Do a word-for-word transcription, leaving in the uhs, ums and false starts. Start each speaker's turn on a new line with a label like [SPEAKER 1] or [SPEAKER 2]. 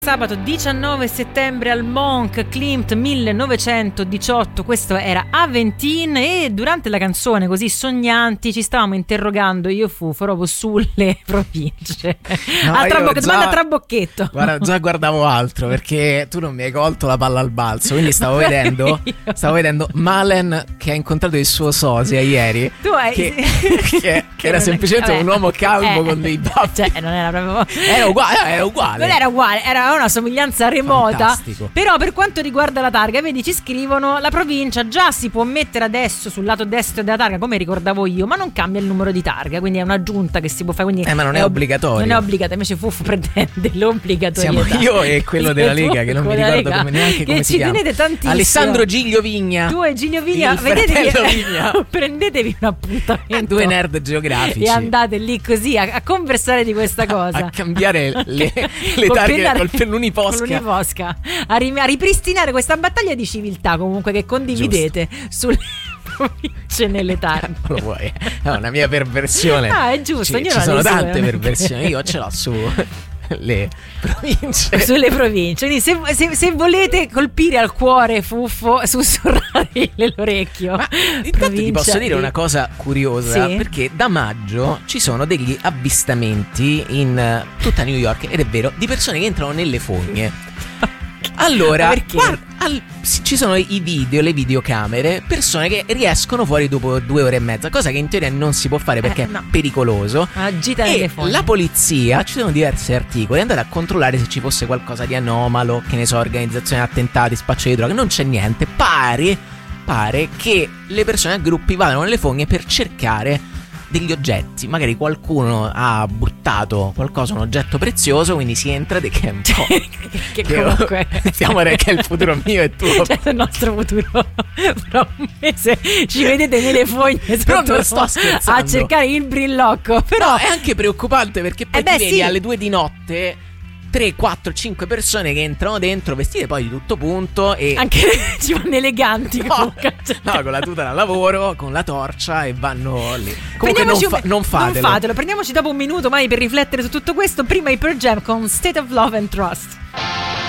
[SPEAKER 1] Sabato diciannove settembre al Monk Klimt millenovecentodiciotto, questo era Aventin, e durante la canzone così sognanti ci stavamo interrogando io fu proprio sulle province.
[SPEAKER 2] No,
[SPEAKER 1] a trabocche,
[SPEAKER 2] già,
[SPEAKER 1] domanda a trabocchetto.
[SPEAKER 2] Guarda, già guardavo altro perché tu non mi hai colto la palla al balzo, quindi stavo vedendo stavo vedendo Malen che ha incontrato il suo sosia ieri.
[SPEAKER 1] Tu hai
[SPEAKER 2] che, che, che era semplicemente
[SPEAKER 1] vabbè,
[SPEAKER 2] un uomo calmo
[SPEAKER 1] eh,
[SPEAKER 2] con dei baffi.
[SPEAKER 1] Cioè, non era proprio
[SPEAKER 2] Era uguale, era uguale.
[SPEAKER 1] Non era uguale, era una somiglianza remota.
[SPEAKER 2] Fantastico.
[SPEAKER 1] Però per quanto riguarda la targa, vedi, ci scrivono: la provincia già si può mettere adesso sul lato destro della targa, come ricordavo io, ma non cambia il numero di targa, quindi è un'aggiunta che si può fare. Quindi
[SPEAKER 2] eh, ma non è, è ob- obbligatorio.
[SPEAKER 1] Non è obbligatorio, invece Fufu pretende l'obbligatorietà.
[SPEAKER 2] Siamo io e quello della Lega, che non mi ricordo Lega, come neanche come si chiama.
[SPEAKER 1] Tantissimo.
[SPEAKER 2] Alessandro Giglio Vigna.
[SPEAKER 1] Tu e Giglio Vigna, vedetevi, Vigna. Prendetevi un appuntamento.
[SPEAKER 2] Due nerd geografici.
[SPEAKER 1] E andate lì così a, a conversare di questa cosa.
[SPEAKER 2] A cambiare le, le targhe col pennuni Posca.
[SPEAKER 1] Posca, a, ri- a ripristinare questa battaglia di civiltà comunque che condividete giusto. Sulle province nelle targhe.
[SPEAKER 2] Non lo vuoi, è una mia perversione.
[SPEAKER 1] Ah, è giusto,
[SPEAKER 2] ci, ci sono tante sue, perversioni, io ce l'ho su le province.
[SPEAKER 1] Sulle province. Quindi se, se, se volete colpire al cuore Fuffo, sussurrare l'orecchio.
[SPEAKER 2] Ma intanto ti posso dire una cosa curiosa,
[SPEAKER 1] sì?
[SPEAKER 2] Perché da maggio ci sono degli avvistamenti in tutta New York, ed è vero, di persone che entrano nelle fogne. Allora, guarda, al, ci sono i video, le videocamere, persone che riescono fuori dopo due ore e mezza, cosa che in teoria non si può fare perché eh, no. è pericoloso.
[SPEAKER 1] Agita
[SPEAKER 2] e
[SPEAKER 1] le fogne.
[SPEAKER 2] La polizia, ci sono diversi articoli, è andata a controllare se ci fosse qualcosa di anomalo, che ne so, organizzazione di attentati, spaccio di droga. Non c'è niente. Pare, pare che le persone a gruppi vadano nelle fogne per cercare degli oggetti, magari qualcuno ha buttato qualcosa, un oggetto prezioso, quindi si entra, che è un po'
[SPEAKER 1] che, che comunque
[SPEAKER 2] stiamo a dire che è il futuro mio e tuo,
[SPEAKER 1] cioè è il nostro futuro. Fra un mese ci vedete nelle fogne
[SPEAKER 2] però non sto scherzando,
[SPEAKER 1] a cercare il brillocco. Però
[SPEAKER 2] no, è anche preoccupante perché poi
[SPEAKER 1] eh beh,
[SPEAKER 2] ti vedi
[SPEAKER 1] sì.
[SPEAKER 2] alle due di notte tre, quattro, cinque persone che entrano dentro vestite poi di tutto punto e
[SPEAKER 1] anche ci vanno eleganti,
[SPEAKER 2] no, no, con la tuta da lavoro, con la torcia, e vanno lì. Comunque non, fa- non fatelo.
[SPEAKER 1] Non fatelo, prendiamoci dopo un minuto mai per riflettere su tutto questo. Prima i Pearl Jam con State of Love and Trust.